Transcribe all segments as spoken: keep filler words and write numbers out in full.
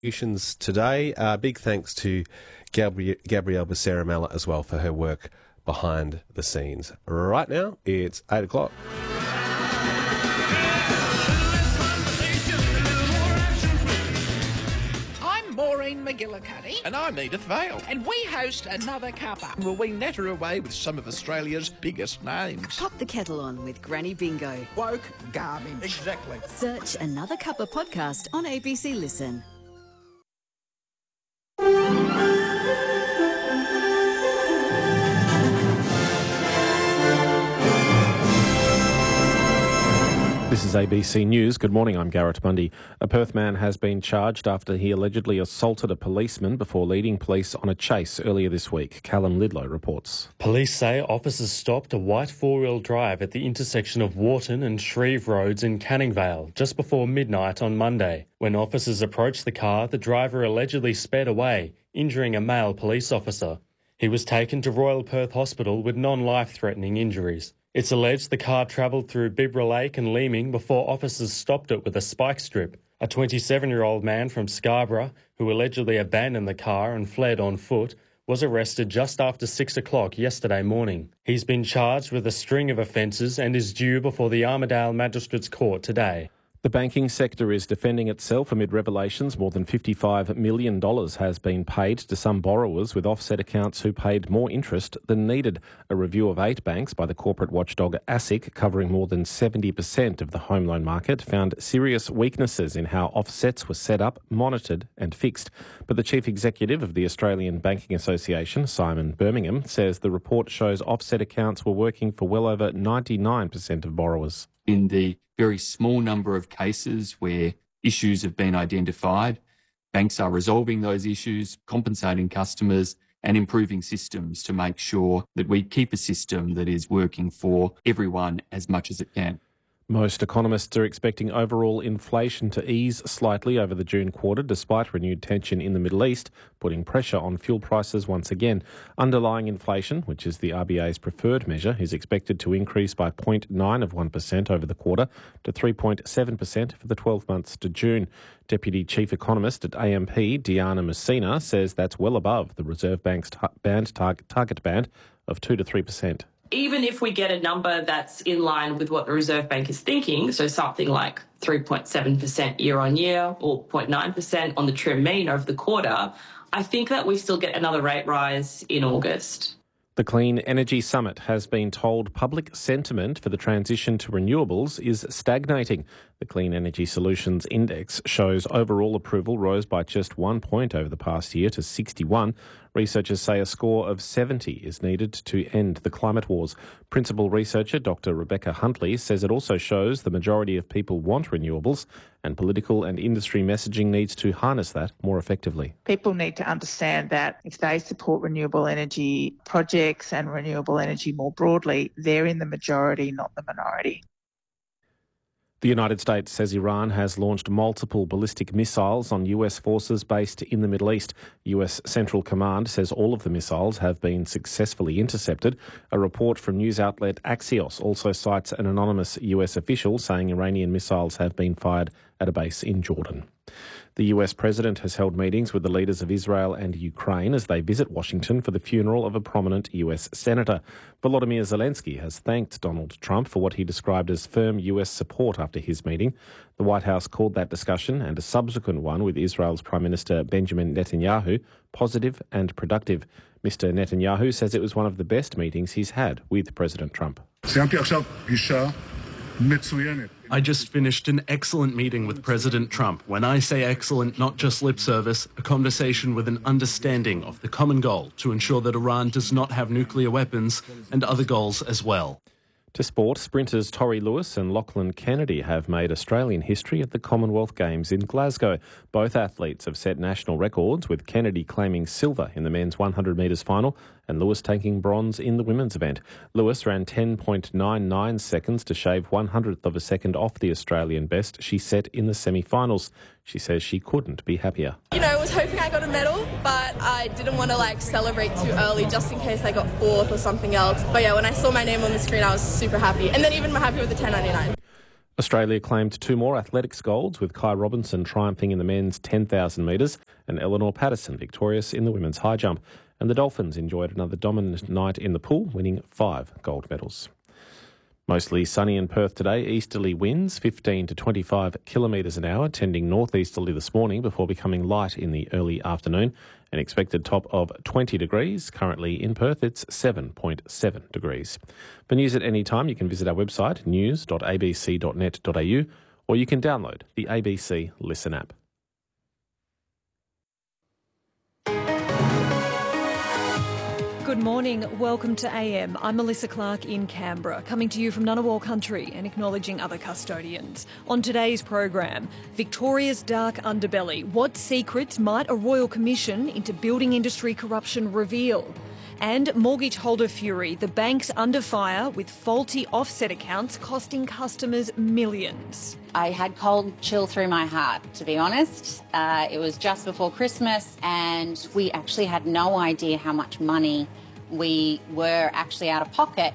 contributions today. Uh, big thanks to Gabri- Gabrielle Becerra-Mella as well for her work behind the scenes. Right now, it's eight o'clock. I'm Maureen McGillicuddy. And I'm Edith Vale. And we host Another Cuppa. Will we natter away with some of Australia's biggest names? Pop the kettle on with Granny Bingo. Woke garbage. Exactly. Search Another Cuppa podcast on A B C Listen. This is A B C News. Good morning, I'm Garrett Bundy. A Perth man has been charged after he allegedly assaulted a policeman before leading police on a chase earlier this week. Callum Lidlow reports. Police say officers stopped a white four-wheel drive at the intersection of Wharton and Shreve Roads in Canning Vale just before midnight on Monday. When officers approached the car, the driver allegedly sped away, injuring a male police officer. He was taken to Royal Perth Hospital with non-life-threatening injuries. It's alleged the car travelled through Bibra Lake and Leeming before officers stopped it with a spike strip. A twenty-seven-year-old man from Scarborough, who allegedly abandoned the car and fled on foot, was arrested just after six o'clock yesterday morning. He's been charged with a string of offences and is due before the Armidale Magistrates Court today. The banking sector is defending itself amid revelations more than fifty-five million dollars has been paid to some borrowers with offset accounts who paid more interest than needed. A review of eight banks by the corporate watchdog ASIC, covering more than seventy percent of the home loan market, found serious weaknesses in how offsets were set up, monitored and fixed. But the chief executive of the Australian Banking Association, Simon Birmingham, says the report shows offset accounts were working for well over ninety-nine percent of borrowers. In the very small number of cases where issues have been identified, banks are resolving those issues, compensating customers and improving systems to make sure that we keep a system that is working for everyone as much as it can. Most economists are expecting overall inflation to ease slightly over the June quarter, despite renewed tension in the Middle East, putting pressure on fuel prices once again. Underlying inflation, which is the R B A's preferred measure, is expected to increase by zero point nine of one percent over the quarter to three point seven percent for the twelve months to June. Deputy Chief Economist at A M P, Diana Messina, says that's well above the Reserve Bank's t- band tar- target band of two to three percent. Even if we get a number that's in line with what the Reserve Bank is thinking, so something like three point seven percent year on year or zero point nine percent on the trim mean over the quarter, I think that we still get another rate rise in August. The Clean Energy Summit has been told public sentiment for the transition to renewables is stagnating. The Clean Energy Solutions Index shows overall approval rose by just one point over the past year to sixty-one. Researchers say a score of seventy is needed to end the climate wars. Principal researcher Doctor Rebecca Huntley says it also shows the majority of people want renewables, and political and industry messaging needs to harness that more effectively. People need to understand that if they support renewable energy projects and renewable energy more broadly, they're in the majority, not the minority. The United States says Iran has launched multiple ballistic missiles on U S forces based in the Middle East. U S Central Command says all of the missiles have been successfully intercepted. A report from news outlet Axios also cites an anonymous U S official saying Iranian missiles have been fired at a base in Jordan. The U S president has held meetings with the leaders of Israel and Ukraine as they visit Washington for the funeral of a prominent U S senator. Volodymyr Zelensky has thanked Donald Trump for what he described as firm U S support after his meeting. The White House called that discussion and a subsequent one with Israel's Prime Minister Benjamin Netanyahu positive and productive. Mister Netanyahu says it was one of the best meetings he's had with President Trump. I just finished an excellent meeting with President Trump. When I say excellent, not just lip service, a conversation with an understanding of the common goal to ensure that Iran does not have nuclear weapons and other goals as well. To sport, sprinters Tori Lewis and Lachlan Kennedy have made Australian history at the Commonwealth Games in Glasgow. Both athletes have set national records, with Kennedy claiming silver in the men's one hundred metres final and Lewis taking bronze in the women's event. Lewis ran ten point nine nine seconds to shave one hundredth of a second off the Australian best she set in the semi-finals. She says she couldn't be happier. You know, I was hoping I got a medal, but I didn't want to like celebrate too early just in case I got fourth or something else. But yeah, when I saw my name on the screen, I was super happy. And then even happy with the ten ninety-nine. Australia claimed two more athletics golds, with Kai Robinson triumphing in the men's ten thousand metres and Eleanor Patterson victorious in the women's high jump. And the Dolphins enjoyed another dominant night in the pool, winning five gold medals. Mostly sunny in Perth today. Easterly winds fifteen to twenty-five kilometres an hour, tending northeasterly this morning before becoming light in the early afternoon. An expected top of twenty degrees. Currently in Perth, it's seven point seven degrees. For news at any time, you can visit our website, news dot a b c dot net dot a u, or you can download the A B C Listen app. Good morning, welcome to A M. I'm Melissa Clark in Canberra, coming to you from Ngunnawal country and acknowledging other custodians. On today's program, Victoria's dark underbelly. What secrets might a royal commission into building industry corruption reveal? And mortgage holder fury, the bank's under fire with faulty offset accounts costing customers millions. I had cold chill through my heart, to be honest. Uh, it was just before Christmas and we actually had no idea how much money we were actually out of pocket.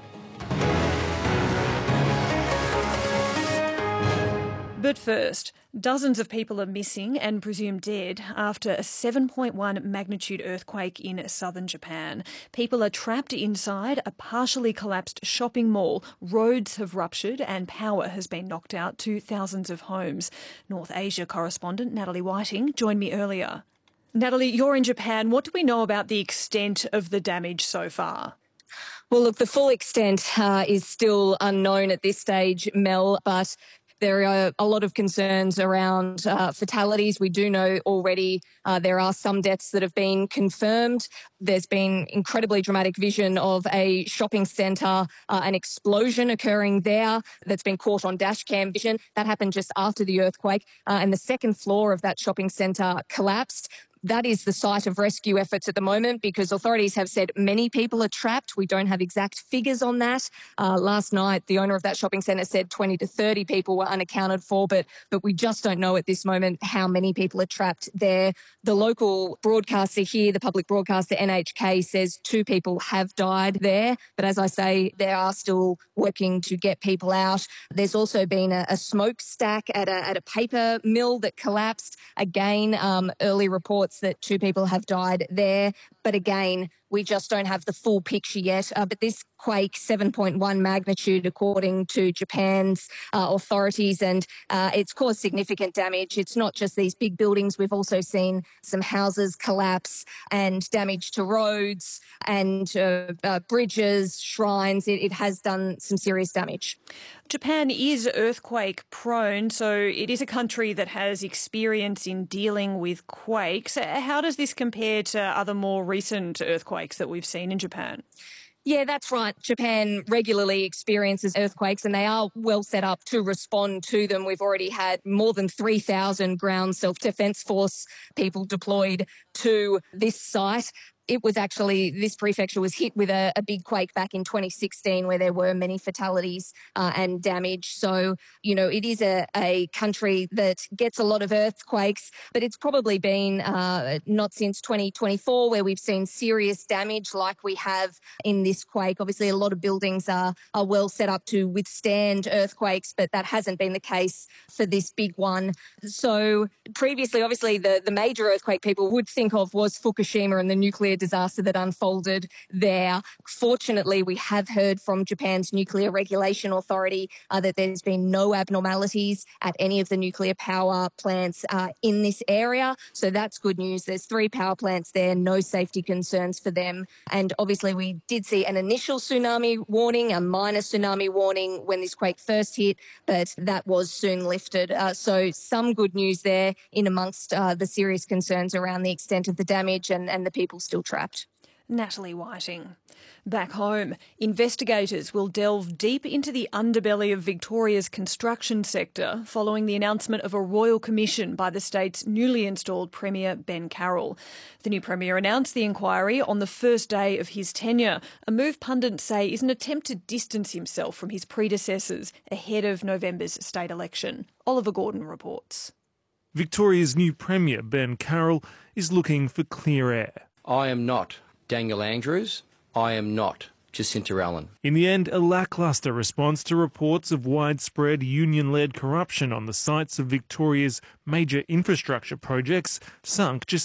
But first, dozens of people are missing and presumed dead after a seven point one magnitude earthquake in southern Japan. People are trapped inside a partially collapsed shopping mall. Roads have ruptured and power has been knocked out to thousands of homes. North Asia correspondent Natalie Whiting joined me earlier. Natalie, you're in Japan. What do we know about the extent of the damage so far? Well, look, the full extent uh, is still unknown at this stage, Mel, but there are a lot of concerns around uh, fatalities. We do know already uh, there are some deaths that have been confirmed. There's been incredibly dramatic vision of a shopping centre, uh, an explosion occurring there that's been caught on dash cam vision. That happened just after the earthquake, uh, and the second floor of that shopping centre collapsed. That is the site of rescue efforts at the moment because authorities have said many people are trapped. We don't have exact figures on that. Uh, last night, the owner of that shopping centre said twenty to thirty people were unaccounted for, but but we just don't know at this moment how many people are trapped there. The local broadcaster here, the public broadcaster N H K, says two people have died there. But as I say, they are still working to get people out. There's also been a, a smokestack at a, at a paper mill that collapsed. Again, um, early reports that two people have died there. But again, we just don't have the full picture yet. Uh, but this quake, seven point one magnitude, according to Japan's uh, authorities, and uh, it's caused significant damage. It's not just these big buildings. We've also seen some houses collapse and damage to roads and uh, uh, bridges, shrines. It, it has done some serious damage. Japan is earthquake prone, so it is a country that has experience in dealing with quakes. How does this compare to other more recent earthquakes that we've seen in Japan? Yeah, that's right. Japan regularly experiences earthquakes and they are well set up to respond to them. We've already had more than three thousand ground self-defence force people deployed to this site. It was actually, this prefecture was hit with a, a big quake back in twenty sixteen where there were many fatalities uh, and damage. So, you know, it is a, a country that gets a lot of earthquakes, but it's probably been uh, not since twenty twenty-four where we've seen serious damage like we have in this quake. Obviously, a lot of buildings are, are well set up to withstand earthquakes, but that hasn't been the case for this big one. So previously, obviously, the, the major earthquake people would think of was Fukushima and the nuclear disaster that unfolded there. Fortunately, we have heard from Japan's Nuclear Regulation Authority uh, that there's been no abnormalities at any of the nuclear power plants uh, in this area. So that's good news. There's three power plants there, no safety concerns for them. And obviously, we did see an initial tsunami warning, a minor tsunami warning when this quake first hit, but that was soon lifted. Uh, so some good news there in amongst uh, the serious concerns around the extent of the damage and, and the people still trapped. Natalie Whiting. Back home, investigators will delve deep into the underbelly of Victoria's construction sector following the announcement of a royal commission by the state's newly installed Premier Ben Carroll. The new Premier announced the inquiry on the first day of his tenure, a move pundits say is an attempt to distance himself from his predecessors ahead of November's state election. Oliver Gordon reports. Victoria's new Premier, Ben Carroll, is looking for clear air. I am not Daniel Andrews. I am not Jacinta Allen. In the end, a lacklustre response to reports of widespread union-led corruption on the sites of Victoria's major infrastructure projects sunk Jacinta